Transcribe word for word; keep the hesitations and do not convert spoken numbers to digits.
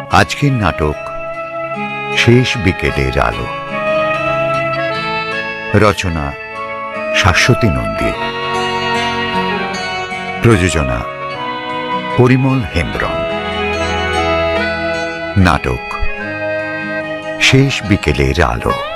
আজকের নাটক শেষ বিকেলের আলো। রচনা শাশ্বতী নন্দী, প্রযোজনা পরিমল হেমব্রম। নাটক শেষ বিকেলের আলো।